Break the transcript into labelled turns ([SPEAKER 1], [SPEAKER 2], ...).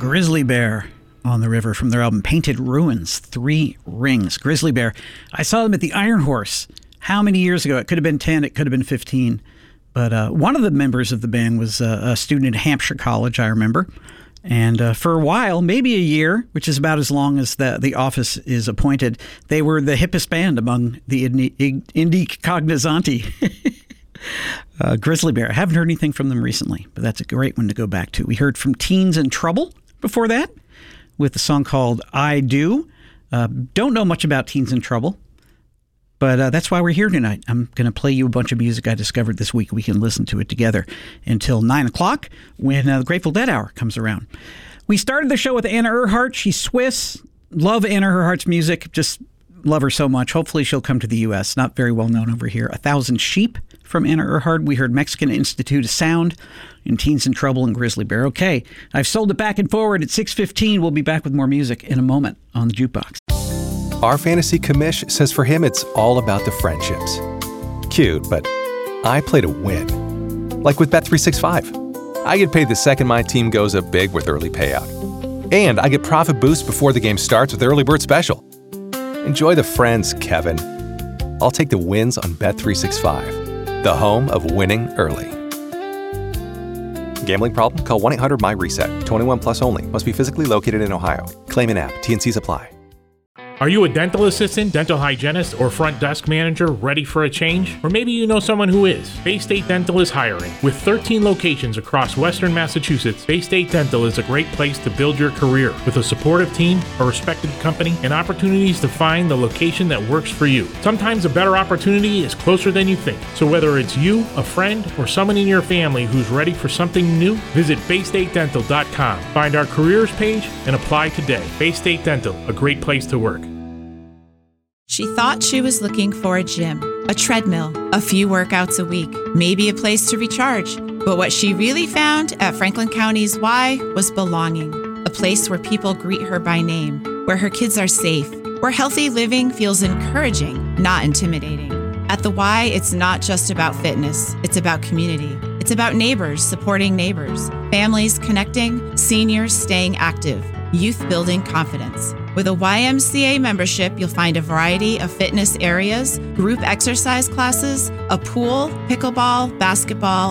[SPEAKER 1] Grizzly Bear on the River from their album Painted Ruins, Three Rings. Grizzly Bear. I saw them at the Iron Horse. How many years ago? It could have been 10, it could have been 15. But one of the members of the band was a student at Hampshire College, I remember. And for a while, maybe a year, which is about as long as the office is appointed, they were the hippest band among the indie cognoscanti. Grizzly Bear. I haven't heard anything from them recently, but that's a great one to go back to. We heard from Teens in Trouble before that with a song called I Do. Don't know much about Teens in Trouble, but that's why we're here tonight. I'm going to play you a bunch of music I discovered this week. We can listen to it together until 9 o'clock when the Grateful Dead Hour comes around. We started the show with Anna Earhart. She's Swiss. Love Anna Earhart's music. Just love her so much. Hopefully she'll come to the U.S. Not very well known over here. 1,000 Sheep from Anna Earhart. We heard Mexican Institute of Sound and Teens in Trouble and Grizzly Bear. Okay, I've sold it back and forward at 6:15. We'll be back with more music in a moment on the Jukebox.
[SPEAKER 2] Our fantasy commish says for him it's all about the friendships. Cute, but I play to win. Like with Bet365. I get paid the second my team goes up big with early payout. And I get profit boost before the game starts with Early Bird Special. Enjoy the friends, Kevin. I'll take the wins on Bet365, the home of winning early. Gambling problem? Call 1-800-MY-RESET. 21 plus only. Must be physically located in Ohio. Claim in app. T&Cs apply.
[SPEAKER 3] Are you a dental assistant, dental hygienist, or front desk manager ready for a change? Or maybe you know someone who is. Bay State Dental is hiring. With 13 locations across Western Massachusetts, Bay State Dental is a great place to build your career. With a supportive team, a respected company, and opportunities to find the location that works for you. Sometimes a better opportunity is closer than you think. So whether it's you, a friend, or someone in your family who's ready for something new, visit BayStateDental.com. Find our careers page and apply today. Bay State Dental, a great place to work.
[SPEAKER 4] She thought she was looking for a gym, a treadmill, a few workouts a week, maybe a place to recharge. But what she really found at Franklin County's Y was belonging, a place where people greet her by name, where her kids are safe, where healthy living feels encouraging, not intimidating. At the Y, it's not just about fitness, it's about community. It's about neighbors supporting neighbors, families connecting, seniors staying active, youth building confidence. With a YMCA membership, you'll find a variety of fitness areas, group exercise classes, a pool, pickleball, basketball,